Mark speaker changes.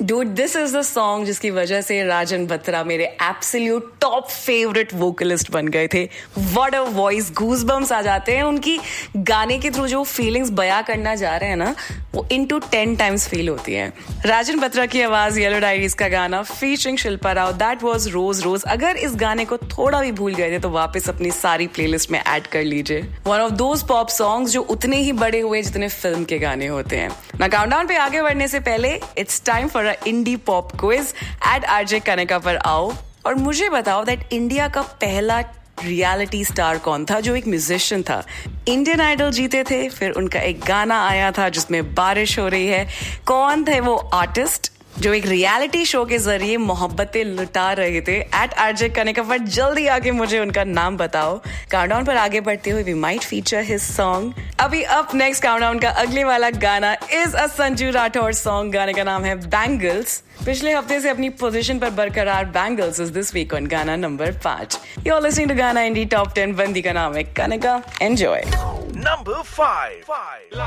Speaker 1: Dude, this is the song जिसकी वजह से राजन बत्रा मेरे एब्सोल्यूट टॉप फेवरेट वोकलिस्ट बन गए थे. व्हाट अ वॉइस, गूज़बम्स आ जाते हैं उनकी गाने के थ्रू. जो फीलिंग्स बयां करना जा रहे हैं ना, वो इनटू 10 टाइम्स फील होती है. राजन बत्रा की आवाज, येलो डायरीज का गाना featuring Shilpa Rao, that was रोज रोज. अगर इस गाने को थोड़ा भी भूल गए थे तो वापस अपनी सारी प्लेलिस्ट में ऐड कर लीजिए. One of those pop songs जो उतने ही बड़े हुए जितने फिल्म के गाने होते हैं ना. काउंटडाउन पे आगे बढ़ने से पहले it's time for a indie pop quiz. Eight RJ Kanika पर आओ और मुझे बताओ दैट इंडिया का पहला रियलिटी स्टार कौन था जो एक म्यूजिशियन था. इंडियन आइडल जीते थे, फिर उनका एक गाना आया था जिसमें बारिश हो रही है. कौन थे वो आर्टिस्ट जो एक रियलिटी शो के जरिए मोहब्बतें लुटा रहे थे? एट आरजे कनिका पर जल्दी आके मुझे उनका नाम बताओ. काउंटडाउन पर आगे बढ़ते हुए we might feature his song. अभी अप नेक्स्ट काउंटडाउन का अगले वाला गाना is a Sanju Rathore song. गाने का नाम है बैंगल्स. पिछले हफ्ते से अपनी पोजीशन पर बरकरार bangles is this week on गाना number 5. You are listening to गाना इंडी टॉप 10. बंदी का नाम है कनिका. एंजॉय.
Speaker 2: Number 5.